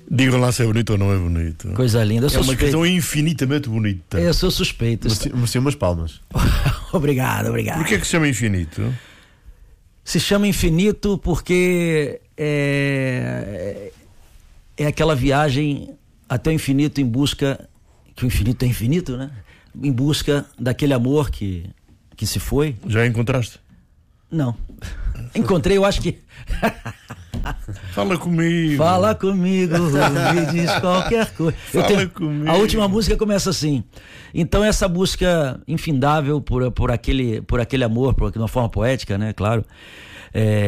Digam lá se é bonito ou não é bonito. Coisa linda. Eu sou É uma suspeito. questão infinitamente bonita. Eu sou suspeito. Mereci umas palmas. Obrigado. Porquê é que se chama infinito? Se chama infinito porque é aquela viagem até o infinito em busca, que o infinito é infinito, né? Em busca daquele amor que se foi. Já encontraste? Não. Encontrei, eu acho que... Fala comigo. Fala comigo, me diz qualquer coisa. Comigo. A última música começa assim. Então essa busca infindável por aquele amor, de uma forma poética, né? Claro.